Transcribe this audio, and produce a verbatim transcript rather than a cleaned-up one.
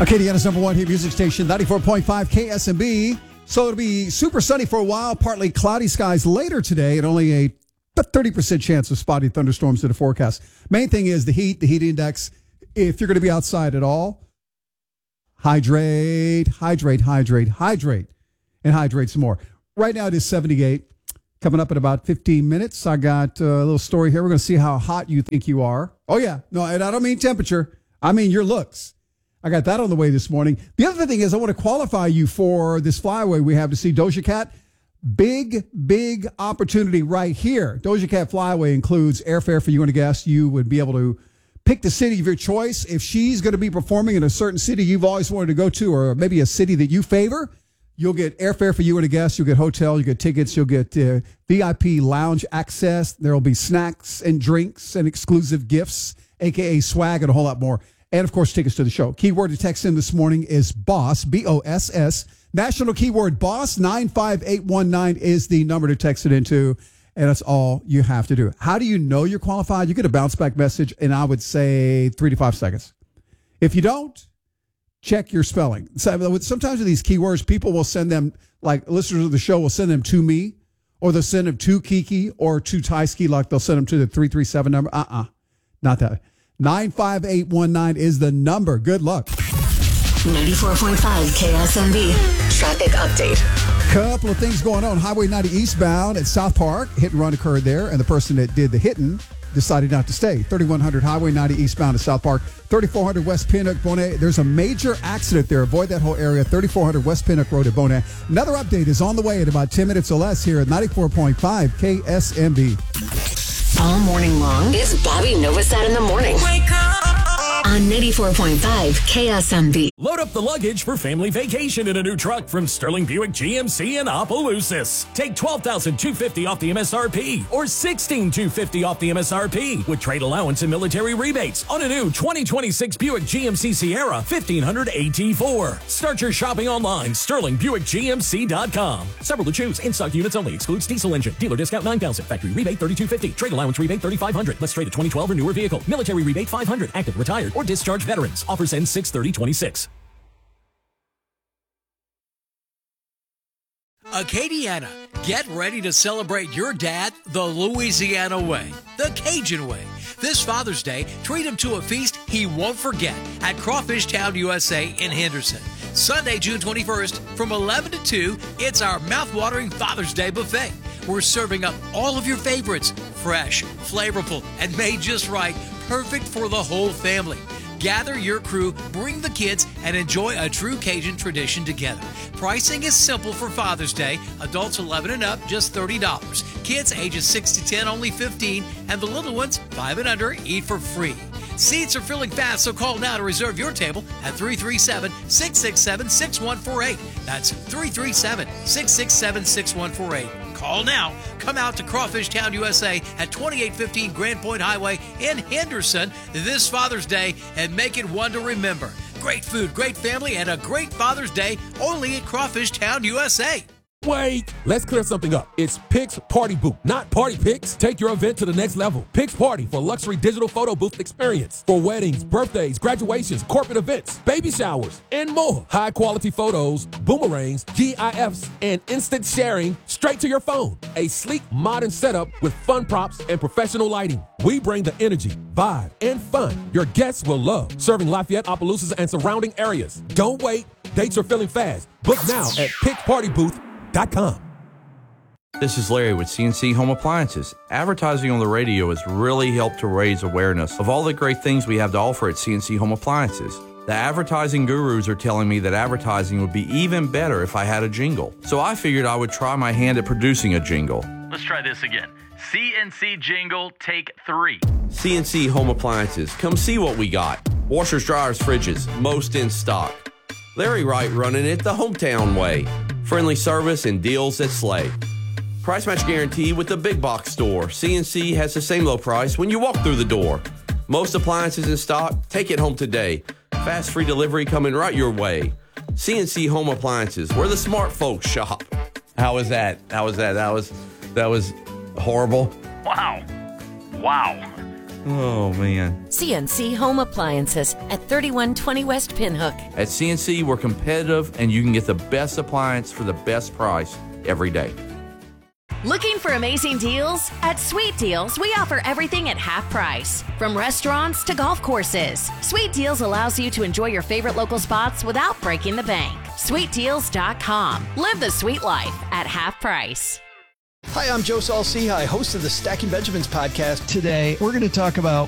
Acadiana's number one hit music station, ninety-four point five K S M B. So it'll be super sunny for a while, partly cloudy skies later today, and only a thirty percent chance of spotty thunderstorms in the forecast. Main thing is the heat, the heat index. If you're going to be outside at all, hydrate, hydrate, hydrate, hydrate, and hydrate some more. Right now it is seventy-eight. Coming up in about fifteen minutes, I got a little story here. We're going to see how hot you think you are. Oh, yeah. No, and I don't mean temperature. I mean your looks. I got that on the way this morning. The other thing is I want to qualify you for this flyaway we have to see Doja Cat. Big, big opportunity right here. Doja Cat flyaway includes airfare for you and a guest. You would be able to pick the city of your choice. If she's going to be performing in a certain city you've always wanted to go to, or maybe a city that you favor, you'll get airfare for you and a guest. You'll get hotel. You'll get tickets. You'll get uh, V I P lounge access. There will be snacks and drinks and exclusive gifts, a k a swag, and a whole lot more. And, of course, tickets to the show. Keyword to text in this morning is BOSS, B O S S. National keyword BOSS, nine five eight one nine is the number to text it into, and that's all you have to do. How do you know you're qualified? You get a bounce back message, and I would say three to five seconds. If you don't, check your spelling. Sometimes with these keywords, people will send them, like listeners of the show will send them to me, or they'll send them to Kiki or to Tyski, like they'll send them to the three three seven number. Uh-uh, not that. nine five eight one nine is the number. Good luck. ninety-four point five K S M B traffic update. Couple of things going on. Highway ninety eastbound at South Park. Hit and run occurred there, and the person that did the hitting decided not to stay. thirty-one hundred Highway ninety eastbound at South Park. thirty-four hundred West Pinnock, Bonet. There's a major accident there. Avoid that whole area. thirty-four hundred West Pinnock Road at Bonet. Another update is on the way in about ten minutes or less here at ninety-four point five K S M B. All morning long, it's Bobby Novosad in the morning. Wake up! On ninety-four point five K S M B. Load up the luggage for family vacation in a new truck from Sterling Buick G M C in Opelousas. Take twelve thousand two hundred fifty dollars off the M S R P or sixteen thousand two hundred fifty dollars off the M S R P with trade allowance and military rebates on a new twenty twenty-six Buick G M C Sierra fifteen hundred A T four. Start your shopping online, sterling buick G M C dot com. Several to choose. In-stock units only. Excludes diesel engine. Dealer discount nine thousand dollars. Factory rebate thirty-two fifty. Trade allowance rebate thirty-five hundred dollars. Let's trade a twenty twelve or newer vehicle. Military rebate five hundred dollars. Active, retired, or discharged veterans. Offers end six thirty twenty-six. Acadiana, get ready to celebrate your dad the Louisiana way, the Cajun way. This Father's Day, treat him to a feast he won't forget at Crawfish Town U S A in Henderson. Sunday, June twenty-first, from eleven to two, it's our mouth-watering Father's Day buffet. We're serving up all of your favorites, fresh, flavorful, and made just right, perfect for the whole family. Gather your crew, bring the kids, and enjoy a true Cajun tradition together. Pricing is simple for Father's Day. Adults eleven and up, just thirty dollars. Kids ages six to ten, only fifteen dollars. And the little ones, five and under, eat for free. Seats are filling fast, so call now to reserve your table at three three seven, six six seven, six one four eight. That's three three seven, six six seven, six one four eight. Call now. Come out to Crawfish Town U S A at twenty-eight fifteen Grand Point Highway in Henderson this Father's Day and make it one to remember. Great food, great family, and a great Father's Day only at Crawfish Town U S A. Wait, let's clear something up. It's Pix Party Booth, not Party Pix. Take your event to the next level. Pix Party for luxury digital photo booth experience. For weddings, birthdays, graduations, corporate events, baby showers, and more. High quality photos, boomerangs, GIFs, and instant sharing straight to your phone. A sleek, modern setup with fun props and professional lighting. We bring the energy, vibe, and fun your guests will love. Serving Lafayette, Opelousas, and surrounding areas. Don't wait. Dates are filling fast. Book now at pix party booth dot com. This is Larry with C N C Home Appliances. Advertising on the radio has really helped to raise awareness of all the great things we have to offer at C N C Home Appliances. The advertising gurus are telling me that advertising would be even better if I had a jingle. So I figured I would try my hand at producing a jingle. Let's try this again. C N C jingle, take three. C N C Home Appliances. Come see what we got. Washers, dryers, fridges, most in stock. Larry Wright running it the hometown way. Friendly service and deals that slay. Price match guarantee with the big box store. C N C has the same low price when you walk through the door. Most appliances in stock, take it home today. Fast free delivery coming right your way. C N C Home Appliances, where the smart folks shop. How was that? How was that? That was that was horrible. Wow. Wow. Oh, man. C N C Home Appliances at thirty-one twenty West Pinhook. At C N C, we're competitive, and you can get the best appliance for the best price every day. Looking for amazing deals? At Sweet Deals, we offer everything at half price. From restaurants to golf courses, Sweet Deals allows you to enjoy your favorite local spots without breaking the bank. sweet deals dot com. Live the sweet life at half price. Hi, I'm Joe Saul-Sehy, host of the Stacking Benjamins podcast. Today, we're going to talk about